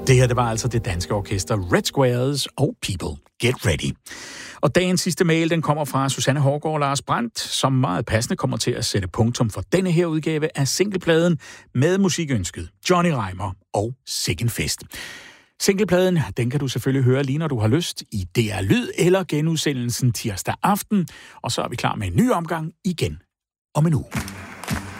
Det her, det var altså det danske orkester Red Squares og People Get Ready. Og dagens sidste mail, den kommer fra Susanne Hårgaard og Lars Brandt, som meget passende kommer til at sætte punktum for denne her udgave af singlepladen med musikønsket Johnny Reimer og Sikken Fest. Singlepladen, den kan du selvfølgelig høre lige når du har lyst i DR Lyd eller genudsendelsen tirsdag aften, og så er vi klar med en ny omgang igen om en uge.